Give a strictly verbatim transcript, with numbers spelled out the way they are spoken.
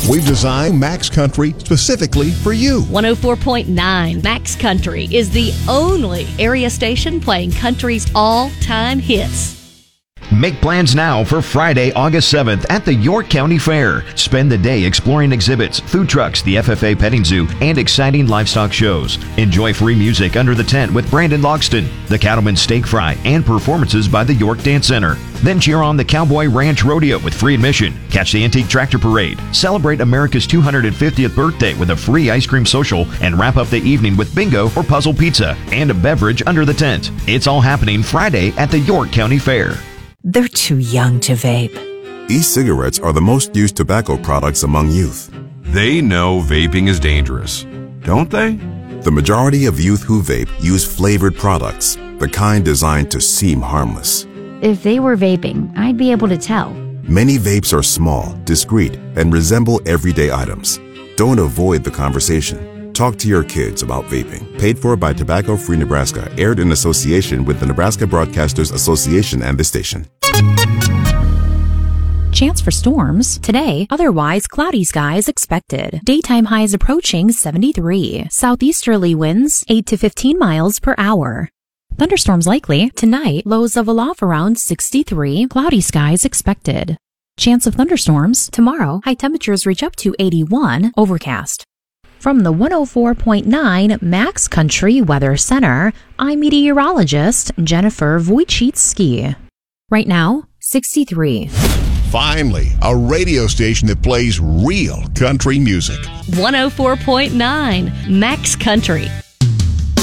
We've designed Max Country specifically for you. one oh four point nine Max Country is the only area station playing country's all-time hits. Make plans now for Friday, August seventh at the York County Fair. Spend the day exploring exhibits, food trucks, the F F A Petting Zoo, and exciting livestock shows. Enjoy free music under the tent with Brandon Logston, the Cattleman's Steak Fry, and performances by the York Dance Center. Then cheer on the Cowboy Ranch Rodeo with free admission. Catch the Antique Tractor Parade. Celebrate America's two hundred fiftieth birthday with a free ice cream social, and wrap up the evening with bingo or puzzle pizza and a beverage under the tent. It's all happening Friday at the York County Fair. They're too young to vape. E-cigarettes are the most used tobacco products among youth. They know vaping is dangerous, don't they? The majority of youth who vape use flavored products, the kind designed to seem harmless. If they were vaping, I'd be able to tell. Many vapes are small, discreet, and resemble everyday items. Don't avoid the conversation. Talk to your kids about vaping. Paid for by Tobacco Free Nebraska. Aired in association with the Nebraska Broadcasters Association and the station. Chance for storms today, otherwise cloudy skies expected. Daytime highs approaching seventy-three. Southeasterly winds eight to fifteen miles per hour. Thunderstorms likely tonight, lows of aloft around sixty-three. Cloudy skies expected. Chance of thunderstorms tomorrow, high temperatures reach up to eighty-one, overcast. From the one oh four point nine Max Country Weather Center, I'm meteorologist Jennifer Wojcicki. Right now, sixty-three. Finally, a radio station that plays real country music. one oh four point nine Max Country.